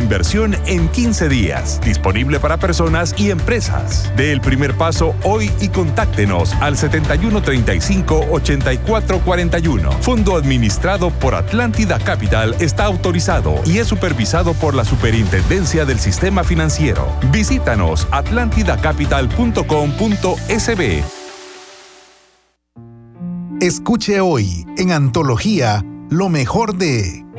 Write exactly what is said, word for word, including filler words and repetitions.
inversión en quince días. Disponible para personas y empresas. Dé el primer paso hoy y contáctenos al setenta y uno treinta y cinco ochenta y cuatro cuarenta y uno. Fondo administrado por Atlántida Capital está autorizado y es supervisado por la Superintendencia del Sistema Financiero. Visítanos atlántida capital punto com punto es be. Escuche hoy en Antología lo mejor de